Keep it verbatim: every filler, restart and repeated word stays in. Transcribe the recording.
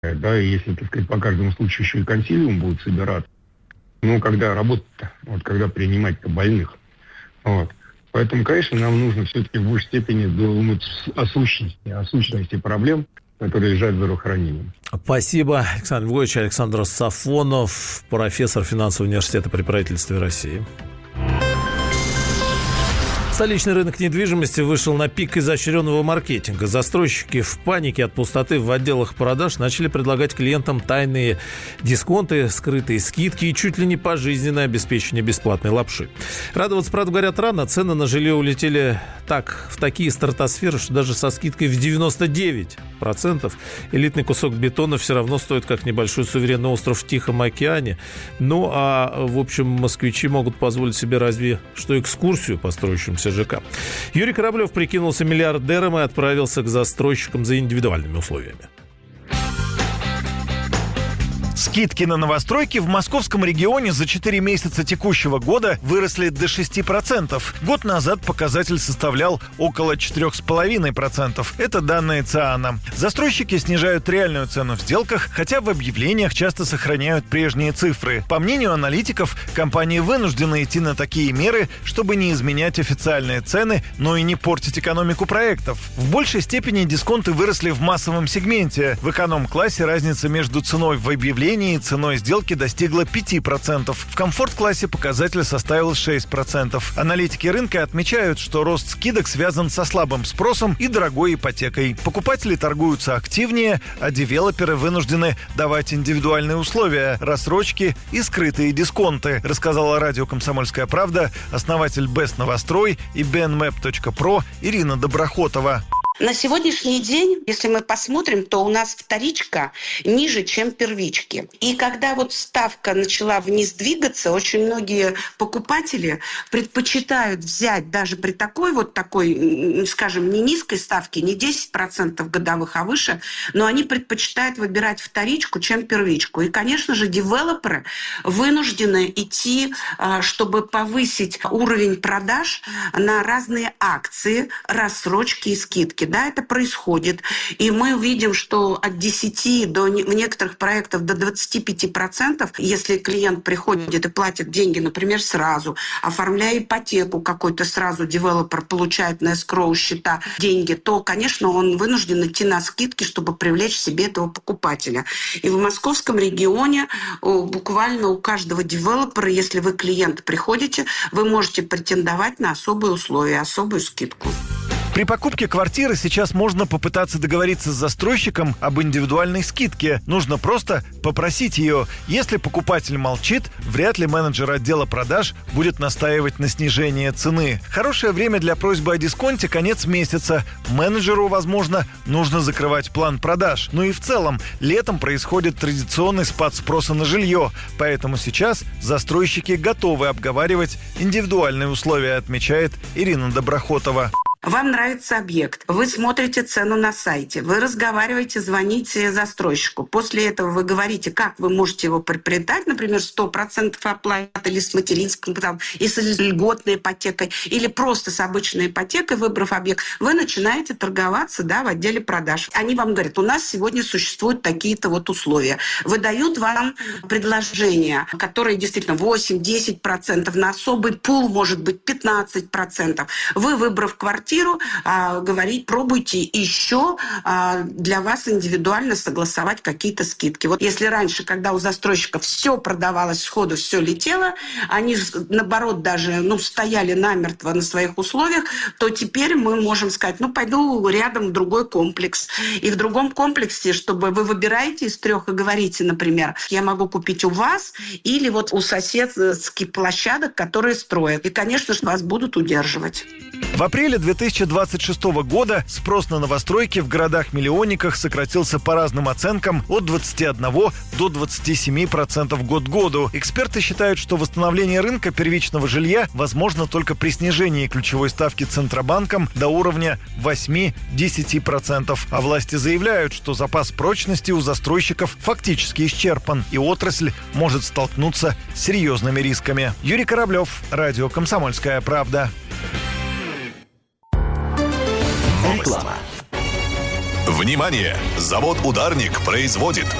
Да, и если, так сказать, по каждому случаю еще и консилиум будет собираться, ну, когда работать-то, вот когда принимать-то больных. Вот. Поэтому, конечно, нам нужно все-таки в большей степени думать о сущности, о сущности проблем, которые лежат в здравоохранении. Спасибо, Александр Григорьевич. Александр Сафонов, профессор финансового университета при правительстве России. Столичный рынок недвижимости вышел на пик изощренного маркетинга. Застройщики в панике от пустоты в отделах продаж начали предлагать клиентам тайные дисконты, скрытые скидки и чуть ли не пожизненное обеспечение бесплатной лапши. Радоваться, правда, говорят, рано. Цены на жилье улетели так, в такие стратосферы, что даже со скидкой в девяносто девять процентов элитный кусок бетона все равно стоит как небольшой суверенный остров в Тихом океане. Ну, а, в общем, москвичи могут позволить себе разве что экскурсию по строящимся ЖК. Юрий Кораблев прикинулся миллиардером и отправился к застройщикам за индивидуальными условиями. Скидки на новостройки в московском регионе за четыре месяца текущего года выросли до шести процентов. Год назад показатель составлял около четыре целых пять десятых процента. Это данные ЦИАНа. Застройщики снижают реальную цену в сделках, хотя в объявлениях часто сохраняют прежние цифры. По мнению аналитиков, компании вынуждены идти на такие меры, чтобы не изменять официальные цены, но и не портить экономику проектов. В большей степени дисконты выросли в массовом сегменте. В эконом-классе разница между ценой в объявлении и ценой сделки достигла пять процентов. В комфорт-классе показатель составил шесть процентов. Аналитики рынка отмечают, что рост скидок связан со слабым спросом и дорогой ипотекой. Покупатели торгуются активнее, а девелоперы вынуждены давать индивидуальные условия, рассрочки и скрытые дисконты, рассказала радио «Комсомольская правда» основатель Best Новострой и би эн мэп точка про Ирина Доброхотова. На сегодняшний день, если мы посмотрим, то у нас вторичка ниже, чем первички. И когда вот ставка начала вниз двигаться, очень многие покупатели предпочитают взять даже при такой вот такой, скажем, не низкой ставке, не десять процентов годовых, а выше, но они предпочитают выбирать вторичку, чем первичку. И, конечно же, девелоперы вынуждены идти, чтобы повысить уровень продаж на разные акции, рассрочки и скидки. Да, это происходит. И мы увидим, что от десяти до, в некоторых проектах до двадцати пяти процентов, если клиент приходит и платит деньги, например, сразу, оформляя ипотеку какой-то сразу, девелопер получает на эскроу счета деньги, то, конечно, он вынужден идти на скидки, чтобы привлечь себе этого покупателя. И в московском регионе буквально у каждого девелопера, если вы клиент приходите, вы можете претендовать на особые условия, особую скидку. При покупке квартиры сейчас можно попытаться договориться с застройщиком об индивидуальной скидке. Нужно просто попросить ее. Если покупатель молчит, вряд ли менеджер отдела продаж будет настаивать на снижении цены. Хорошее время для просьбы о дисконте – конец месяца. Менеджеру, возможно, нужно закрывать план продаж. Ну и в целом, летом происходит традиционный спад спроса на жилье. Поэтому сейчас застройщики готовы обговаривать индивидуальные условия, отмечает Ирина Доброхотова. Вам нравится объект, вы смотрите цену на сайте, вы разговариваете, звоните застройщику. После этого вы говорите, как вы можете его приобретать, например, сто процентов оплаты или с материнским, там, и с льготной ипотекой, или просто с обычной ипотекой, выбрав объект. Вы начинаете торговаться, да, в отделе продаж. Они вам говорят, у нас сегодня существуют такие-то вот условия. Выдают вам предложения, которые действительно восемь-десять процентов, на особый пул может быть пятнадцать процентов. Вы, выбрав квартиру, А, говорить, пробуйте еще а, для вас индивидуально согласовать какие-то скидки. Вот если раньше, когда у застройщиков все продавалось сходу, все летело, они, наоборот, даже ну, стояли намертво на своих условиях, то теперь мы можем сказать, ну, пойду рядом в другой комплекс. И в другом комплексе, чтобы вы выбираете из трех и говорите, например, я могу купить у вас или вот у соседских площадок, которые строят. И, конечно же, вас будут удерживать. В апреле две тысячи двадцать шестого года спрос на новостройки в городах-миллионниках сократился по разным оценкам от двадцати одного до двадцати семи процентов год к году. Эксперты считают, что восстановление рынка первичного жилья возможно только при снижении ключевой ставки Центробанком до уровня восемь-десять процентов. А власти заявляют, что запас прочности у застройщиков фактически исчерпан, и отрасль может столкнуться с серьезными рисками. Юрий Кораблев, радио «Комсомольская правда». Реклама. Внимание! Завод «Ударник» производит,